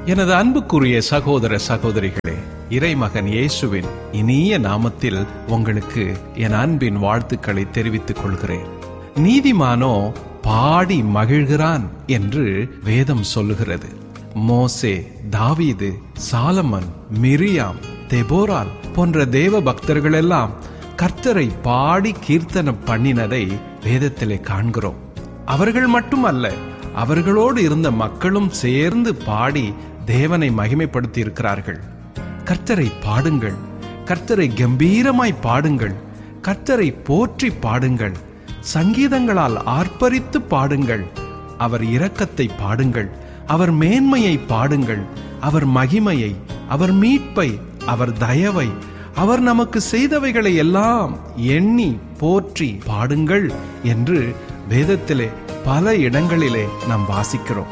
எனது அன்புக்குரிய சகோதர சகோதரிகளே, இறைமகன் இயேசுவின் இனிய நாமத்தில் உங்களுக்கு என் அன்பின் வாழ்த்துக்களை தெரிவித்துக் கொள்கிறேன். நீதிமானோ பாடி மகிழ்கிறான் என்று வேதம் சொல்லுகிறது. மோசே, தாவீது, சாலமன், மிரியாம், தெபோரால் போன்ற தேவ பக்தர்கள் எல்லாம் கர்த்தரை பாடி கீர்த்தனம் பண்ணினதை வேதத்திலே காண்கிறோம். அவர்கள் மட்டுமல்ல, அவர்களோடு இருந்த மக்களும் சேர்ந்து பாடி தேவனை மகிமைப்படுத்தி இருக்கிறார்கள். கர்த்தரை பாடுங்கள், கர்த்தரை கம்பீரமாய் பாடுங்கள், கர்த்தரை போற்றி பாடுங்கள், சங்கீதங்களால் ஆர்ப்பரித்து பாடுங்கள், அவர் இரக்கத்தை பாடுங்கள், அவர் மேன்மையை பாடுங்கள், அவர் மகிமையை, அவர் மீட்பை, அவர் தயவை, அவர் நமக்கு செய்தவைகளை எல்லாம் எண்ணி போற்றி பாடுங்கள் என்று வேதத்திலே பல இடங்களிலே நாம் வாசிக்கிறோம்.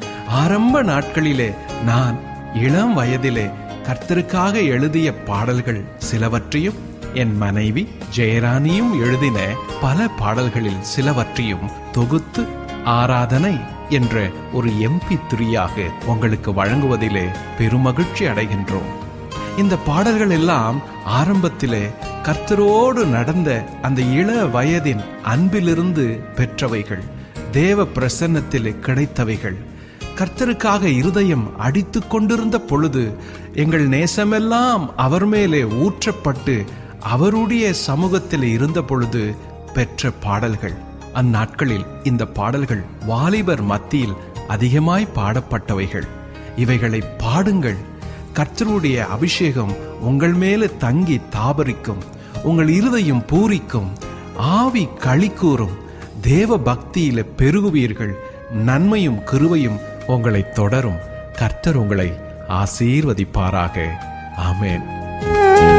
ஆரம்ப நாட்களிலே நான் இளம் வயதிலே கர்த்தருக்காக எழுதிய பாடல்கள் சிலவற்றையும், என் மனைவி ஜெயராணியும் எழுதின பல பாடல்களில் சிலவற்றையும் தொகுத்து ஆராதனை என்ற ஒரு MP3 உங்களுக்கு வழங்குவதிலே பெருமகிழ்ச்சி அடைகின்றோம். இந்த பாடல்கள் எல்லாம் ஆரம்பத்திலே கர்த்தரோடு நடந்த அந்த இள வயதின் அன்பிலிருந்து பெற்றவைகள், தேவ பிரசன்னத்திலே கிடைத்தவைகள். கர்த்தருக்காக இருதயம் அடித்து கொண்டிருந்த பொழுது எங்கள் நேசமெல்லாம் அவர் மேலே ஊற்றப்பட்டு அவருடைய சமூகத்தில் இருந்த பொழுது பெற்ற பாடல்கள். அந்நாட்களில் இந்த பாடல்கள் வாலிபர் மத்தியில் அதிகமாய் பாடப்பட்டவைகள். இவைகளை பாடுங்கள். கர்த்தருடைய அபிஷேகம் உங்கள் மேலே தங்கி தாபரிக்கும், உங்கள் இருதயம் பூரிக்கும், ஆவி களி கூறும், தேவ பக்தியில பெருகுவீர்கள், நன்மையும் கிருபையும் உங்களை தொடரும். கர்த்தர் உங்களை ஆசீர்வதிப்பாராக. ஆமென்.